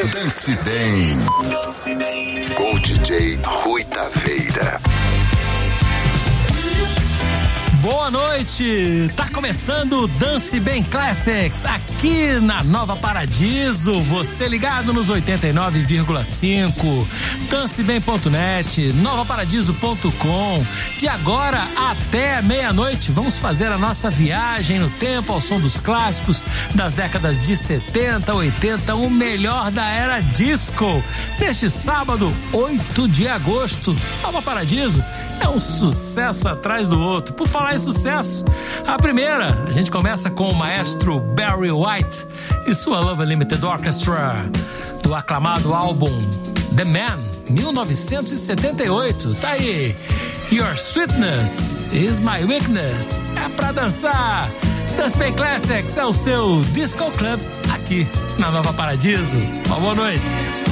Dance Bem. Com o DJ Rui Taveira. Boa noite, tá começando o Dance Bem Classics aqui na Nova Paradiso, você ligado nos 89,5, dancebem.net, novaparadiso.com. De agora até meia-noite vamos fazer a nossa viagem no tempo ao som dos clássicos das décadas de 70, 80, o melhor da era disco. Neste sábado, 8 de agosto, Nova Paradiso é um sucesso atrás do outro. Por falar em sucesso, a primeira, a gente começa com o maestro Barry White e sua Love Unlimited Orchestra, do aclamado álbum The Man, 1978. Tá aí, Your Sweetness is My Weakness. É pra dançar. Dance Bem Classics é o seu Disco Club aqui na Nova Paradiso. Uma boa noite.